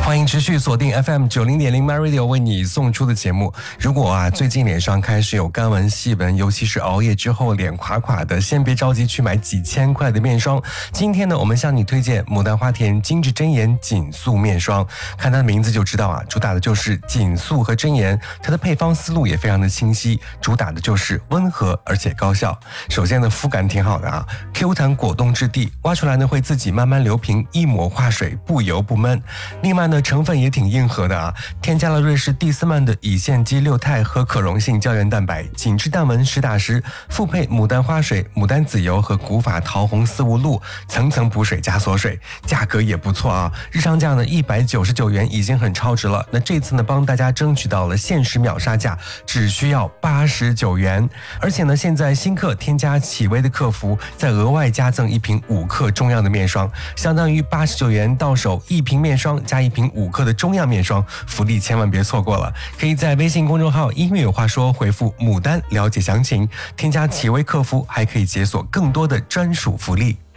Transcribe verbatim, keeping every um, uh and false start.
欢迎持续锁定 F M 九零点零 My Radio 为你送出的节目。如果啊最近脸上开始有干纹细纹，尤其是熬夜之后脸垮垮的，先别着急去买几千块的面霜。今天呢，我们向你推荐牡丹花田精致真颜紧素面霜。看它的名字就知道啊，主打的就是紧素和真颜，它的配方思路也非常的清晰，主打的就是温和而且高效。首先呢，肤感挺好的啊 ，Q 弹果冻质地，挖出来呢会自己慢慢流平，一抹化水，不油不闷。另外呢，成分也挺硬核的啊，添加了瑞士蒂斯曼的乙酰基六肽和可溶性胶原蛋白，紧致淡纹实打实，复配牡丹花水、牡丹籽油和古法桃红丝无露，层层补水加锁水，价格也不错啊，日常价呢一百九十九元已经很超值了。那这次呢，帮大家争取到了限时秒杀价，只需要八十九元，而且呢，现在新客添加启薇的客服，再额外加赠一瓶五克中样的面霜，相当于八十九元到手，一瓶面霜加一瓶五克的中样面霜，福利千万别错过了。可以在微信公众号音乐有话说回复牡丹了解详情，添加启薇客服还可以解锁更多的专属福利。